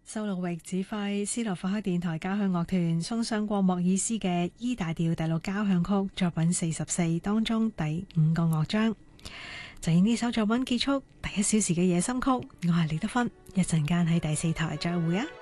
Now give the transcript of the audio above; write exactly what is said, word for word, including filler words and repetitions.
收錄域指揮斯洛伐克電台交響樂團送上過莫爾斯嘅 E 大調第六交響曲作品四十四當中第五個樂章。就以呢首作品結束第一小時嘅夜深曲，我係李德芬，一陣間喺第四台再會啊！